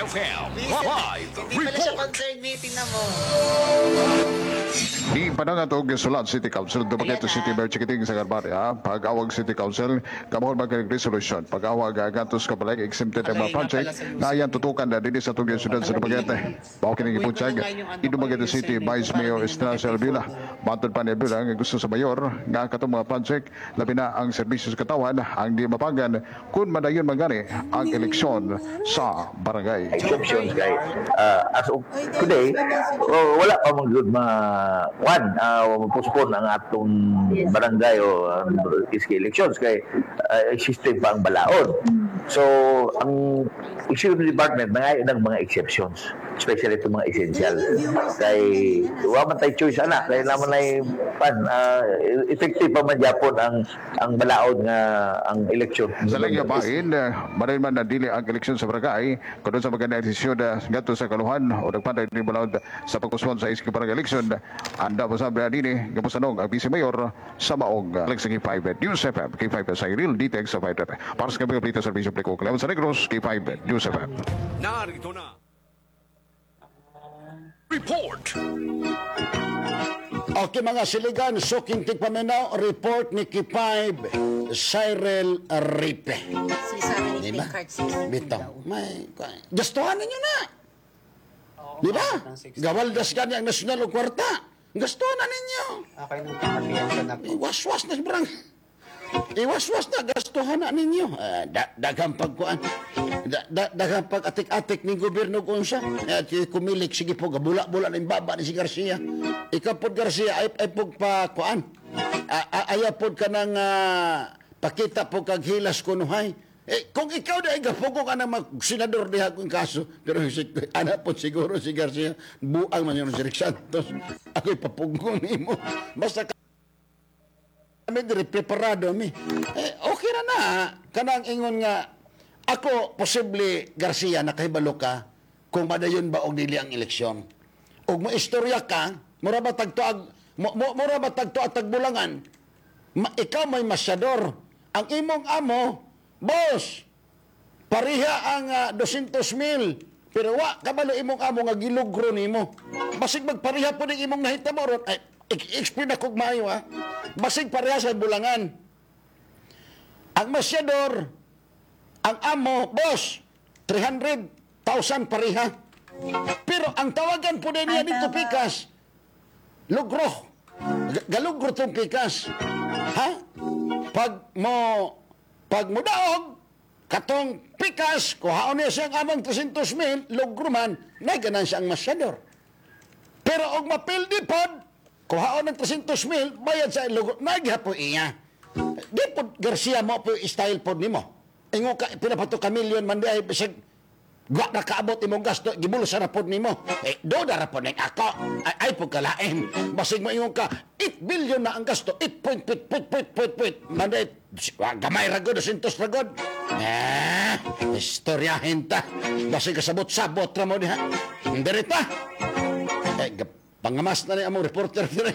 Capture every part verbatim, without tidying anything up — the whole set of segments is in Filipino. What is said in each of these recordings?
F M Live Hindi pala siya Report. concerned, may tingnan mo. Di panangatog sulat City Council do Ayan Paquete na. City Mayor Chikiting sa Garbaria pag-awag City Council kamahon magkag resolution pag-awag gatos ka balik exempted ang mga Alay na project pala sa na ayan tutukan na dinhi sa tugyan syudad sa Dumaguete. Bawo kini gipunsag Dumaguete City Vice Mayor Estrella Selvila batod pa ni Bula nga gusto sa mayor nga katong mga project labi na ang serbisyo sa katawan ang di mapagan kun madayon magani ang eleksyon sa barangay. Exceptions guys. Uh, as of today, uh, wala pa mong good ma one uh, postpone ang atong barangay o uh, iski elections kay uh, existing pa ang balaod. So ang executive department mga ng mga exceptions, especially itong mga essential. Kay wa man tay choice ana kay naman ay pan uh, effective pa man gyapon ang ang balaod nga ang election. Sa lang yabain, maray man na dili ang eleksyon sa barangay, kung sa maganda desisyon na gato sa kaluhan o nagpantay ni balawd sa pagkuswon sa iski barangay eleksyon, anda mo sa Bradini, gapusanong ang Vice Mayor sa Maog, sa K five News F M, K five sa Real Details sa five para sa kami sa Servisyo Publiko, Cleon sa Negros, K five News F M. Narito na. Report. Okay mga siligan, suking tigpaminaw, report ni K five, Cyril Ripe. Si sa akin, Diba? yung card six. Bitaw, may, gastuhan ninyo na. Di ba? Gawaldas ka niya ang nasyonal o kwarta. Gastuhan na ninyo. Okay nung pakapiyansa na po. Iwas-was na sobrang. Iwas-was na, gastuhan na ninyo. Uh, da daghang pagkuan. Da da daghang pag-atik-atik ni gobyerno kung sa. At kumilik, sige po, gabula-bula na yung baba ni si Garcia. Ikaw po, Garcia, ay, ay po pa kuan. Ayaw po ka ng uh, pakita po kag hilas kunuhay. Eh, kung ikaw na igapugo ka ng mag-senador diha kung kaso, pero si, anak po siguro si Garcia, buang man yun si Rick Santos. Ako'y papugong mo. Basta kami dire preparado mi. Eh, okay na na. Kanang ingon nga, ako, posible, Garcia, nakahibalo ka kung madayon ba og dili ang eleksyon. Og mo istorya ka, mura ba tagtuag, mo, mo, mura ba tagtuag tagbulangan, ma, ikaw may masyador. Ang imong amo, boss, pariha ang uh, two hundred mil, pero wa, kabalo imong amo nga gilugro nimo. Basig magpariha po ng imong nahitamo ron, ay, explain ako maayo ha. Basig pariha sa bulangan. Ang masyador, ang amo, boss, three hundred thousand pariha. Pero ang tawagan po na niya dito pikas, lugro. Galugro tong pikas. Ha? Pag mo, pag mo daog, katong pikas, kuhaon niya siyang amang three hundred mil, lugro man, naganan siya ang masyador. Pero og mapildi pod, kuhaon ng three hundred mil, bayad sa lugro, naghapo iya. Di po, Garcia mo po style pod nimo. Ingo ka, pinapato ka milyon man di ay bisag gwa na kaabot imong gasto, gibulo sa rapod nimo. Eh, do na rapod ng ako. Ay, ay po kalain. Basig mo ingo ka, eight billion na ang gasto. eight point, pit, pit, pit, pit, pit. Manday, gamay ragod, sintos ragod. Eh, istoryahin ta. Basig kasabot-sabot ra mo diha. Hindi ta. Eh, pangamas na ni among reporter dire.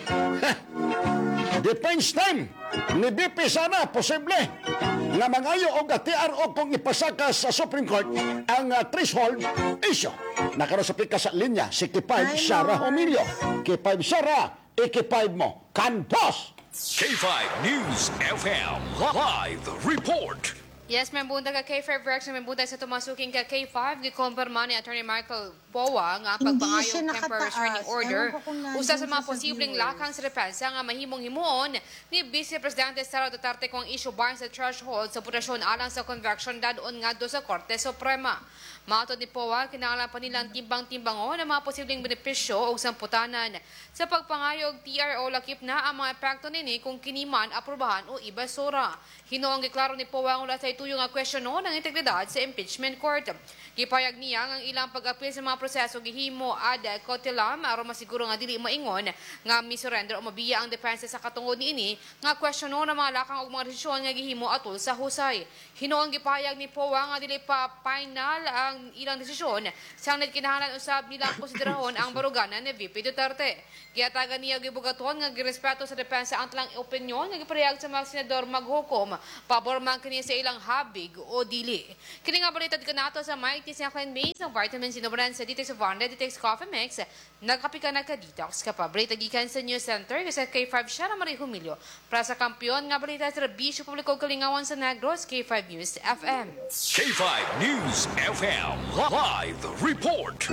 Defense time ni B P sana posible nga mangayo og T R O kung ipasaka sa Supreme Court ang uh, threshold issue. Nakaroon sa pika sa linya si K five Sara Homilio. K five Sara, e K five mo. Kantos! K five News F M Live Report. Yes, may bunda ka K five Rex, may bunda sa tumasuking ka K five, gikumpirma ni Attorney Michael Powa nga pagpangayong temporary restraining order. Usa sa mga posibleng lakang sa depensa nga mahimong himuon ni Vice Presidente Sara Duterte kung issue bar sa threshold sa putasyon alang sa conviction dadon nga do sa Korte Suprema. Matod ni Powa, kinahanglan pa nilang timbang-timbangon ang mga posibleng benepisyo o samputanan. Sa pagpangayog T R O, lakip na ang mga epekto nini kung kiniman, aprobahan o ibasura. Hinoong giklaro ni Powa ang wala sa ituyo nga kwestiyono ng integridad sa impeachment court. Gipayag niya ang ilang pag-apil sa mga proseso gihimo ad cautelam aron masiguro nga dili maingon nga misurrender o mabiya ang depensa sa katungod niini nga kwestiyono ng mga lakang ug mga desisyon nga gihimo atol sa husay. Hinoong gipayag ni Powa nga dili pa final ang ilang desisyon sang nagkinahanglan usab nilang konsiderahon ang baruganan ni V P Duterte. Giyatagan niya gibugaton nga girespeto sa depensa ang talang opinyon nga giparehag sa mga senador maghukom pabor man kini sa ilang habig o dili. Kini nga balitad ka nato sa Mighty sa Clan Maze ng vitamins sinuburan sa Ditex of Wanda, Ditex Coffee Mix. Nagkapika na ka detox ka pa. Balita gikan sa News Center kasi K five siya na Marie Humilio. Para sa kampiyon nga balita sa Bisyo Publiko Kalingawan sa Negros, K five News F M. K five News F M Live Report.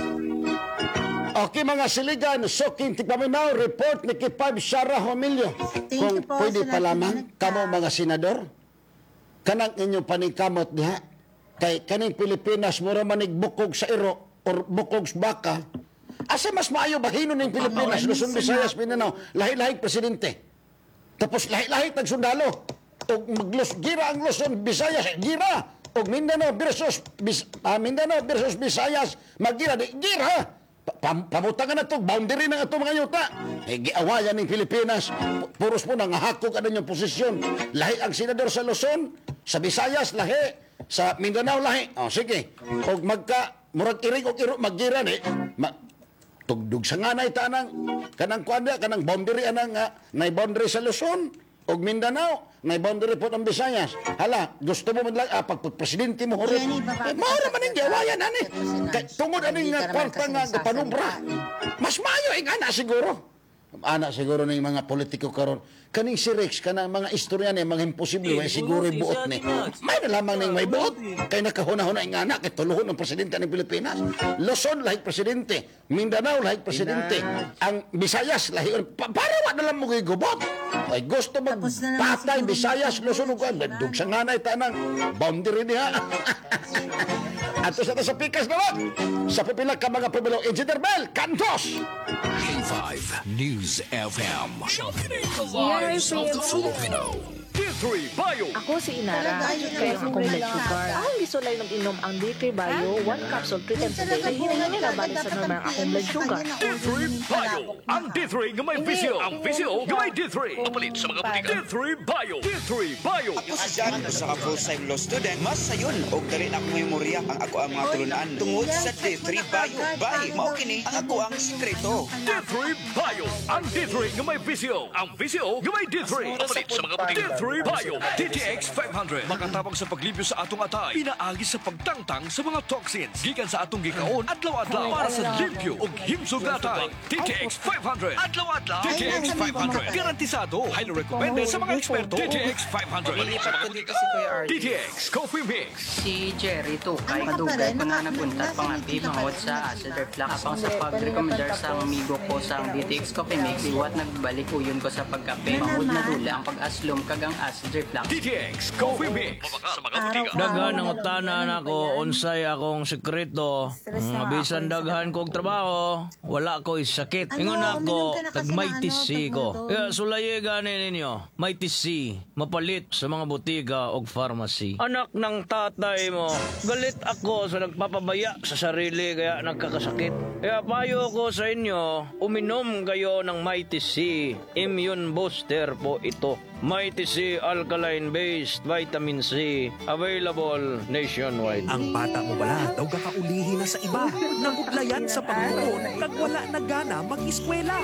Okay mga siligan, Soking Tipaminaw, report ni K five Sarah Homilio. Thank Kung you po, pwede pa Senator lamang, Nagka. kamo mga senador, kanang inyong paningkamot diha, kay kaning Pilipinas, mura manig bukog sa iro, or bukog sa baka, asa mas maayo bahino ng Pilipinas, Luzon, Visayas, Mindanao, lahi-lahi presidente. Tapos lahi-lahi tagsundalo. O maglus, gira ang Luzon, Visayas, gira. O Mindanao versus, Bis, ah, Mindanao versus Visayas, magira, di, gira. Pam pamutangan na ito, boundary na ito mga yuta. Eh, giawayan ng Pilipinas. Pu- Puros po nang hakok ano yung posisyon. Lahi ang senador sa Luzon, sa Visayas, lahi. Sa Mindanao, lahi. O, sige. O magka, murag irig o iro, maggiran eh. Ma tugdog sa nga na itanang, kanang kuanda, kanang boundary anang, uh, na boundary sa Luzon, o Mindanao, na boundary po ng Visayas. Hala, gusto mo maglag, ah, pagpresidente mo, horot. Yan, iba- Eh, maura man ang gawayan, ani. Kay- Tungod aning nga kwarta nga panubra. Mas mayo ing ana siguro. Ana siguro ng mga politiko karon. Kaning si Rex kanang mga istorya ni mga imposible way siguro buot ni. May na lamang ning may buot kay nakahuna-huna ing ana kay tuluhon ng presidente ng Pilipinas. Luzon lahi presidente, Mindanao lahi presidente, ang Visayas lahi pa, para wa na lang mo gigubot. Ay gusto Tapos na naman magpatay siguro. Visayas, Luzon ug kan dug sa nganay tanang boundary diha. Ato sa sa pikas naman. Sa pipila ka mga pumilo, Engineer Bell, Cantos! K five News F M. The lives of the Filipino. D three Bio. Ako si Inara, Talaga, yun ang kaya akong favorite blood lang. sugar. Akong gisulay ng inom ang D three Bio, one capsule three times a day. Dahil hinahin nila balik sa normal ang akong blood sugar. D three Bio. Ang D three nga may visyo. Ang visyo nga may D three. Kapalit sa mga butika. D three Bio. D three Bio. Ako si John, usa ka full-time law student. Mas sayon, og dali na akong memorya ang ako ang mga tulunan tungod sa D three Bio. Bay, mao kini ang ako ang sikreto. D three Bio. Ang D three nga may visyo. Ang visyo nga may D three. Kapalit sa mga butika. D three Bio. D T X five hundred. Makatabang sa paglibyo sa atong atay. Pinaagi sa pagtangtang sa mga toxins. Gikan sa atong gikaon adlaw-adlaw para sa limpyo ug himsog na atay. D T X five hundred. Adlaw-adlaw. D T X five hundred. Garantisado. Highly recommended sa mga eksperto. D T X five hundred. Lilipat ko dito si Kuya Ardy. D T X Coffee Mix. Si Jerry to, kay Ano ka kadugay pala? ko na Naka- napunta nasa pangapi dito ka mangod rin. sa acid reflux apang sa pag-recommendar sa amigo ko sa D T X Coffee Mix iwat nagbalik uyon ko sa pagkape mangod na dula ang pag-aslom kagang acid reflux. D T X Coffee Mix. Sa mga butika. Daghan ang utanan ako, unsay akong sekreto. Nga bisan daghan kog trabaho, wala ko sakit. Ano, Ingon uminom ako, ka na kasi tag ng may ano, tisi ko. tagmulto. Kaya sulaye gani ninyo, may tisi, mapalit sa mga butika og pharmacy. Anak ng tatay mo, galit ako sa nagpapabaya sa sarili kaya nagkakasakit. Kaya payo ko sa inyo, uminom kayo ng may tisi. Immune booster po ito. Mighty C alkaline-based vitamin C available nationwide. Ang bata mo bala daw kakaulihin na sa iba. Nangudlayan sa pagluon kag wala na gana mag-eskwela.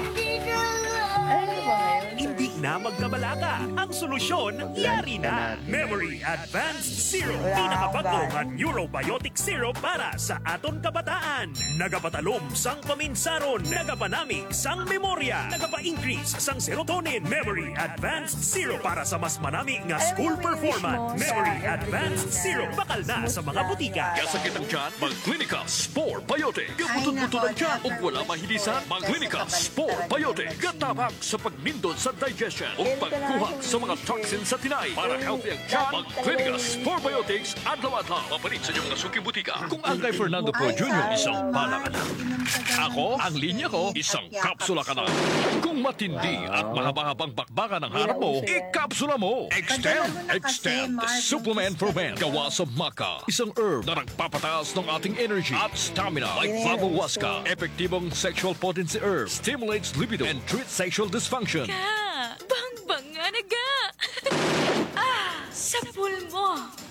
Hindi na magkabalaga. Ang solusyon, yari na. Memory Advanced Syrup. Pinakabago nga neurobiotic syrup para sa aton kabataan. Nagapatalom sang paminsaron. Nagapanamig sang memorya. Nagapa-increase sang serotonin. Memory Advanced Syrup para sa mas manami nga school performance. Memory Advanced Syrup. Bakal na sa mga butika. Kasakit ang tiyan, mag-Clinica Spore Biotic. Kaputod-putod ang tiyan ug wala mahilisan, mag-Clinica Spore Biotic. Gatabang sa pagnindot sa digestion ug pagkuha sa mga toxins sa tinay. Para healthy ang tiyan, mag-Clinica Spore Biotics adlaw-adlaw. Mapalit sa inyong nasuking butika. Kung ang kay Fernando Pro Junior isang bala ka na. Ako, ang linya ko, isang kapsula ka na. Kung matindi at mahaba-habang bakbakan ng harap mo, ikapsula mo. Extend, Extend, Supplement for Men. Gawa sa maca. Isang herb na nagpapataas ng ating energy at stamina. Like Flavowaska, epektibong sexual potency herb. Stimulates libido and treats sexual dysfunction. Ka, bang-bang nga na ga. Ah, sa pool mo.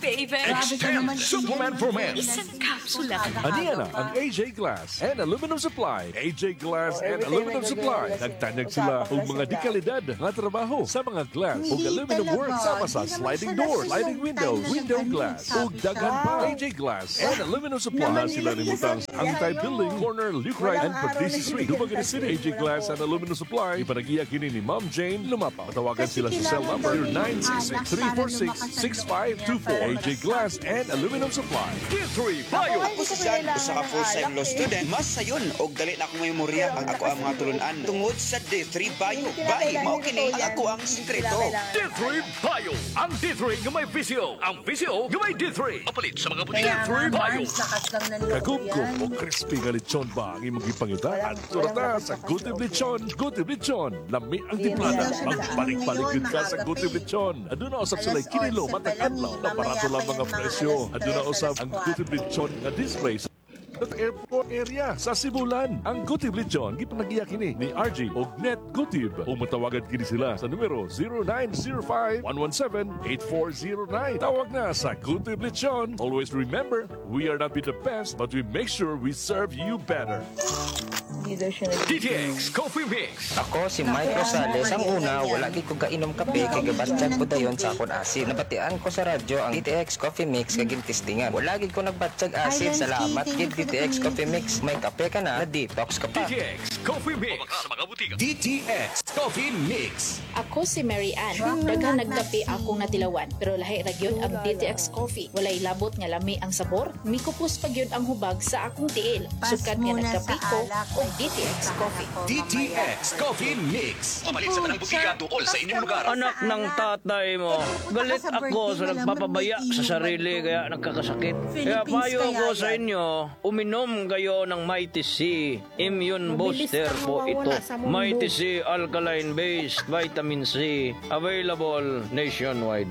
favorite. Extend Superman for Men. Isang kapsula. Aniya na ang A J Glass and Aluminum Supply. A J Glass and Aluminum Supply. Nagtanyag sila og mga dekalidad nga trabaho sa mga glass ug aluminum work sama sa sliding doors, sliding windows, window glass ug daghan pa. A J Glass and Aluminum Supply. Na sila nimutang anti-building corner Luke Wright and Perdisi Street. Dumaguete City. A J Glass and Aluminum Supply. Ipanagiya kini ni Ma'am Jane Lumapa. Tawagan sila sa cell number zero nine six six, three four six, six five two four. A J Glass and Aluminum Supply. D three Bio. Usasan usa ka full-time law student, mas sayon og dali na akong memorya ang ako ang mga tulunan tungod sa D three Bio. Bayi, mao kini ang ako ang sekreto. D three Bio. Ang D three nga may visio. Ang visio nga may D three. Mapalit sa mga butika. D three Bio. Kagubgob o crispy nga lechon ba ang imong gipangita? At surata sa Gutib Lechon. Gutib Lechon. Lami ang timplada. Magbalik-balik yun ka sa Gutib Lechon. Aduna usap sila kinilo, matag-adlaw. Naparato lang mga presyo. Aduna usap ang Gutib Lechon nga display sa airport area sa Sibulan. Ang Gutib Lechon gipanagiya kini ni R G og Net Gutib. O matawagan kini sila sa numero zero nine zero five, one one seven, eight four zero nine. Tawag na sa Gutib Lechon. Always remember, we are not be the best, but we make sure we serve you better. D T X Coffee Mix. Ako si Mike Rosales. Ang una, wala gid ko kainom kape kay gabatsyag ko dayon sa akon asin. Nabatian ko sa radyo ang D T X Coffee Mix kay gintistingan. Wala gid ko nagbatsyag asin. Salamat gid D T X Coffee Mix. May kape ka na, na-detox ka pa. D T X Coffee Mix. D T X Coffee Mix. Ako si Mary Ann. Daghan nagkape akong natilawan, pero lahi ra gyud ang D T X Coffee. Walay labot nga lami ang sabor, mikupos pa gyud ang hubag sa akong tiil. Sukad nga nagkape ko og D T X Coffee. D T X Coffee Mix. Pamalit sa tanang butika tukol sa inyong lugar. Anak ng tatay mo, galit ako sa nagpapabaya sa sarili kaya nagkakasakit. Kaya payo ko sa inyo, uminom kayo ng Mighty C Immune Booster po ito. Mighty C Alkaline-based Vitamin C, available nationwide.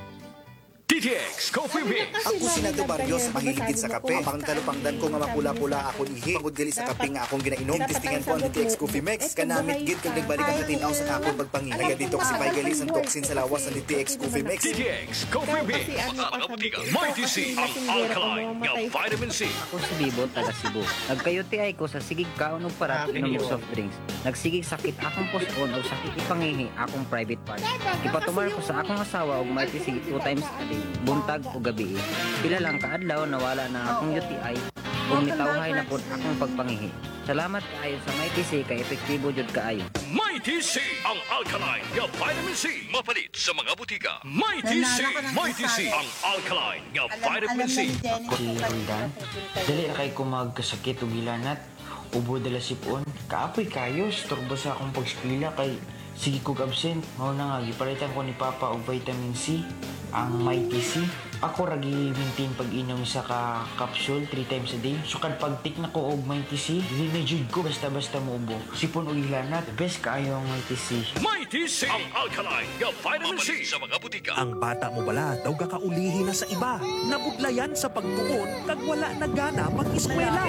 D T X Coffee Mix. Ako si Nato Barrios, mahiligid sa kape. Ang talupangdan ko nga mapula-pula akong ihi. Pagod gali sa kape nga akong ginainom. Testingan ko ang D T X Coffee Mix. Kanamit gid kag nagbalik ang katinaw sa akong pagpangi. Kaya detoxify gali ang toxin sa lawas ng D T X Coffee Mix. D T X Coffee Mix. Mga butika. Mighty C ang alkaline nga vitamin C. Ako si Bibo, taga Cebu. Nagkayuti ay ko sa sigig kaon og parat inom og soft drinks. Nagsigig sakit akong puson o sakit ipangihi akong private part. Ipatumar ko sa akong asawa og Mighty C two times a day. Buntag o gabi. Pila lang kaadlaw nawala na akong U T I kung nitawhay na po akong pagpangihi. Salamat kaayo sa Mighty C kay epektibo jud kaayo. Mighty C ang alkaline nga vitamin C. Mapalit sa mga butika. Mighty C. Mighty C ang alkaline nga vitamin C. Ako si Roldan. Dali na kay ko magkasakit o gilanat. Ubo dala sipon. Kaapoy kayo. Storbo sa akong pagskwila kay sige kog absent. Mao na nga gipalitan ko ni Papa og vitamin C. Ang Mighty C. Ako ragi maintain pag-inom sa ka capsule three times a day. So kad pagtik na ko og Mighty C, dili na jud ko basta-basta muubo. Sipon og ilanat, best kaayo ang Mighty C. Mighty C ang alkaline nga vitamin C sa mga butika. Ang bata mo bala daw kakaulihi na sa iba. Nabudlayan sa pagtuon kag wala na gana mag-eskwela.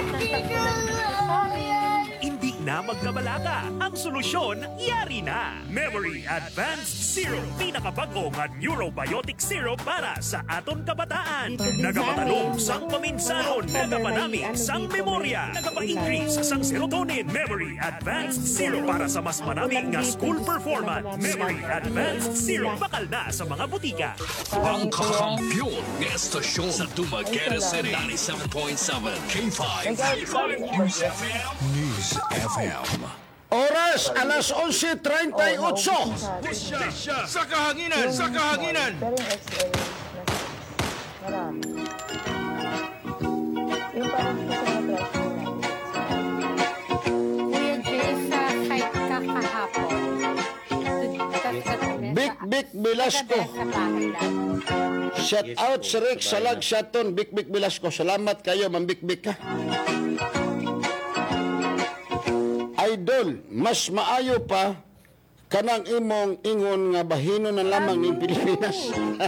Hindi na magkabalaka. Ang solusyon, yari na. Memory Advanced Syrup. Pinakabago nga Neurobiotic Syrup para sa aton kabataan. Nagapatalong sang paminsanon. Nagapanami sang memorya. Nagapa-increase sang serotonin. Memory Advanced Syrup para sa mas manami nga school performance. Memory Advanced Syrup. Bakal na sa mga butika. Ang kakampiyon ng estasyon sa Dumaguete City. ninety-seven point seven K five. K five News F M. News F M. Oras, alas onse treinta y ocho. Sa kahanginan! Sa kahanginan! Yung parang sa mga Kuya Jay, sa site ka kahapon. Big Big Velasco. Shout out si Rick Salag Shaton. Big Big Velasco. Salamat kayo, Ma'am Big Big ha. Idol, mas maayo pa kanang imong ingon nga bahino na lamang ng Pilipinas.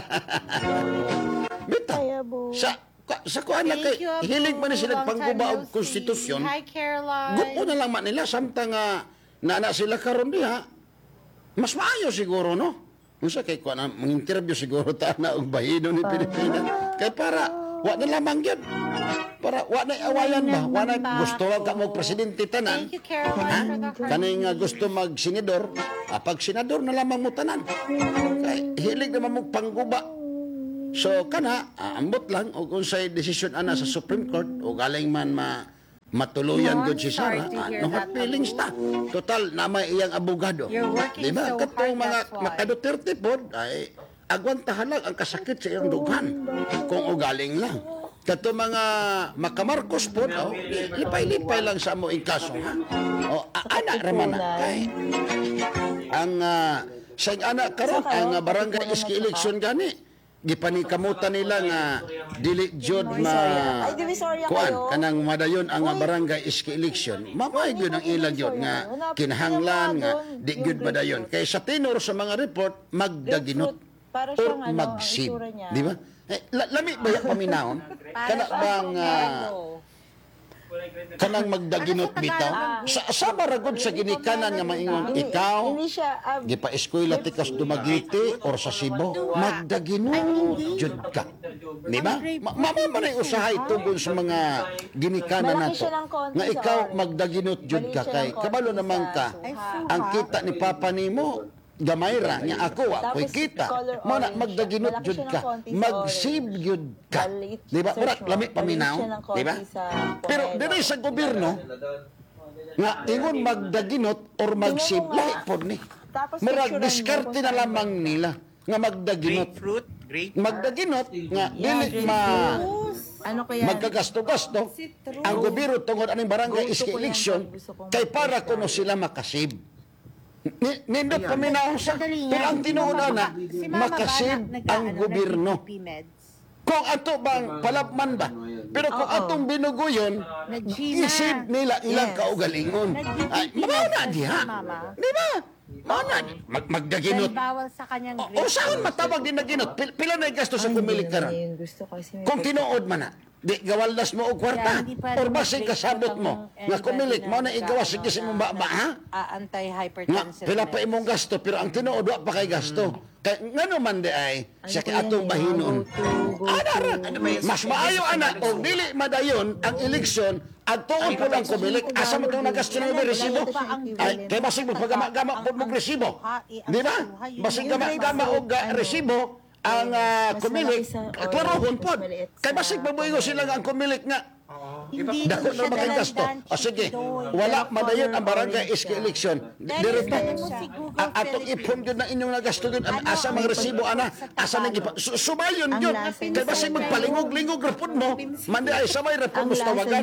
Bita, sa sa kuan na kay hilig man ni sila pangguba og konstitusyon. Hi Caroline. Gupo na lang man nila samtang nga nana sila karon diha. Mas maayo siguro no. Unsa kay kuan ang interview siguro ta na og bahino ni Pilipinas. Kay para, wa na lamang yun. Para, wa na awayan ba? Wa na gusto ka mo presidente tanan. Thank you, Caroline, for the Kaning nga gusto mag-senador, ah, pag senador na lamang mo tanan. Kay, hilig naman mo pangguba. So, kana, ah, ambot lang, o kung sa'y desisyon ana sa Supreme Court, o galing man ma matuluyan No, gud si sorry Sarah, to ah, hear no hard that, feelings ta. Total, namay iyang abogado. You're working Diba? so Katong hard, mga that's why. makaduterte po, ay agwantahan lang ang kasakit sa iyang dughan. Kung ugaling lang. Kato mga makamarkos po, oh, lipay-lipay lang sa mo kaso. Ha? O, a- anak raman na. Ay, ang uh, sa anak karon ang uh, barangay iski election gani gipanikamutan nila nga dili jud ma kuan kanang madayon ang uh, barangay iski election. Mamay gyud ang ilang yun nga kinahanglan nga di gyud madayon. Kay sa tenor sa mga report magdaginot or magsib. Di ba? Eh, la- lami ba yung paminahon? Kana bang uh, kanang magdaginot bitaw? Sa sa maragod sa ginikanan nga maingon ikaw gipa-eskwela ti kas Dumaguete or sa Cebu magdaginot jud ka. Di ba? Ma- Mama man ay usahay tungkol sa mga ginikanan nato nga ikaw magdaginot jud ka kay kabalo naman ka ang kita ni papa nimo gamay ra nya ako ako'y kita mo na magdaginot jud ka magsib jud ka di ba ora lami paminaw di ba pero diri sa gobyerno nga ingon magdaginot or magsib lahi pod ni murag diskarte na lamang nila nga magdaginot magdaginot nga dili ma Ano kaya? magkagasto-gasto ang gobyerno tungod aning barangay iski election kay para kuno sila makasib. Ni- Nindot paminaw sa pero ang tinuod na makasib ang gobyerno. Kung ato bang palapman ba? Pero kung atong binuguyon, isib nila ilang kaugalingon. Ay, mao na diha. Di ba? Mao na. Mag magdaginot. Bawal sa kanyang O saan matawag din naginot? Pil- Pila na gasto sa kumilig karon? Kung tinuod man na, di gawaldas mo og kwarta or basig kasabot mo nga kumilik mo na igawas sige sa imong baba ha Ah, nga anti-hypertensive. pila pa imong gasto pero ang tinuod wa pa kay gasto kay ngano man di ay sa atong bahinon ana ra mas maayo ana og dili madayon ang eleksyon adtuon po lang kumilik asa mo tong nagasto ng resibo ay kay basig mo pagama-gama pud mo resibo di ba basig gama-gama og ah, resibo ang uh, kumilik, klarohon po. Kaya basig mabuhigo sila nga ang kumilik nga. Hindi Dako na mga gasto. O sige, wala madayon ang barangay iski election. Direct ang atong ipon yun na inyong nagasto yun. Asa mga resibo, ana? Asa nang ipa? Sumayon yun. Kaya basig magpalingog-lingog rapod mo. Mandi ay sabay rapod mo sa tawagan.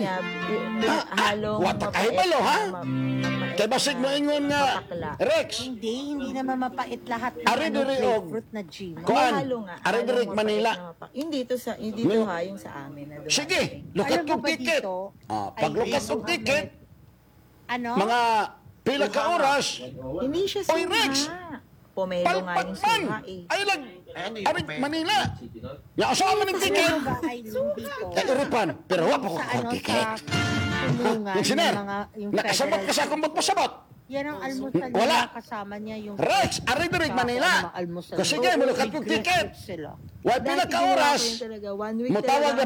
Wata kahibalo, ha? Kaya basig mo ingon nga, Rex. Hindi, hindi naman mapait lahat ng Ari ano, diri og grapefruit na Gino. kuan. Ari diri Manila. Hindi ito sa hindi ito ha yung sa amin na doon. Sige, lukat Alam mo yung ba ticket. dito, Ah, pag ay lukat iso yung ticket, Ano? mga pila ka oras, Hindi siya Oy, Rex! Pomelo nga yung palpakman! suha eh. Ay lang, ari Manila. Ya, asawa man yung ticket. Ano ba ay dito? Kay Uripan, pero wala pa ko Sa ano, ang ticket. sa tulungan Yung siner, ng mga, yung nakasabot ka sa akong pasabot. Yan ang almusal Wala. niya, kasama niya yung... Rex, ari diri Manila. Almusal. Kasi sige, mo lukat yung ticket. Wala pila ka oras. Talaga, one week Mutawag talaga.